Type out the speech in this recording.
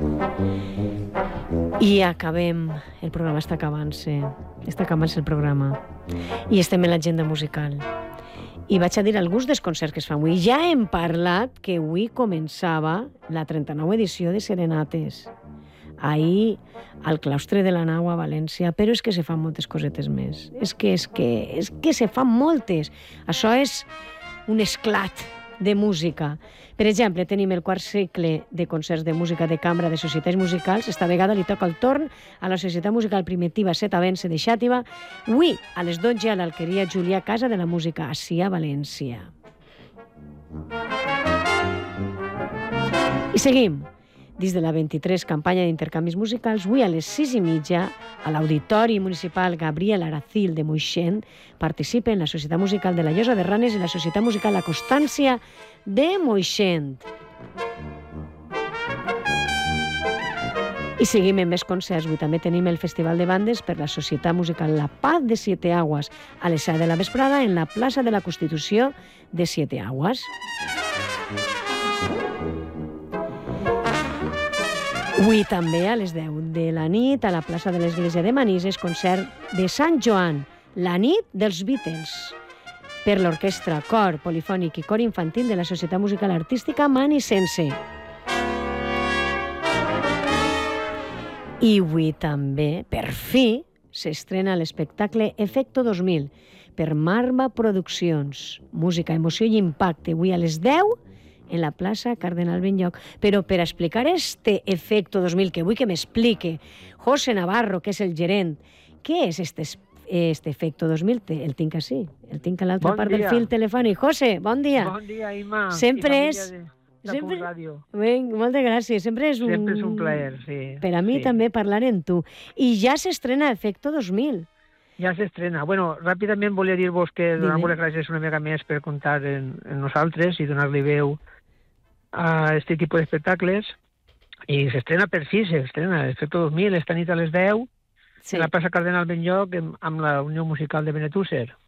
I acabem, el programa està acabant-se el programa, i estem en l'agenda musical. I vaig a dir alguns dels concerts que es fan avui. Ja hem parlat que avui començava la 39 edició de Serenates, ahir al claustre de la Nau a València, però és que se fan moltes cosetes més. És que se fan moltes. Això és un esclat de música. Per exemple, tenim el quart cicle de concerts de música de cambra de societats musicals. Esta vegada li toca el torn a la Societat Musical Primitiva Setavense de Xàtiva, avui a les 12 a l'Alqueria Julià Casa de la Música, ací a València. I seguim. Dins de la 23 campanya d'intercanvis musicals, avui a les 6:30 a l'Auditori Municipal Gabriel Aracil de Moixent participen la Societat Musical de la Llosa de Ranes i la Societat Musical La Constància de Moixent. I seguim amb més concerts. Avui també tenim el Festival de Bandes per la Societat Musical La Paz de Siete Aguas a les 7 de la vesprada en la plaça de la Constitució de Siete Aguas. Avui també a les 10 de la nit a la plaça de l'Església de Manises, concert de Sant Joan, la nit dels Beatles, per l'orquestra, cor polifònic i cor infantil de la Societat Musical Artística Manisense. I avui també, per fi, s'estrena l'espectacle Efecto 2000 per Marva Produccions, música, emoció i impacte, avui a les 10 en la plaça Cardenal Benlloc. Però per explicar este Efecto 2000, que vull que m'explique José Navarro, que és el gerent, què és este Efecto 2000? El tinc així, el tinc a l'altra part del fil telefònic. José, bon dia. Bon dia, Ima. Sempre és... de Punt Ràdio. Moltes gràcies. Sempre és un plaer, sí. Per a mi també parlar amb tu. I ja s'estrena Efecto 2000. Ja s'estrena. Bueno, ràpidament volia dir-vos que donar-vos les gràcies una mica més per comptar en nosaltres i donar-li veu a aquest tipus d'espectacles. I s'estrena per fi, s'estrena Efecto 2000, esta nit a les 10, en la plaça Cardenal Benlloc, amb la Unió Musical de Benetússer.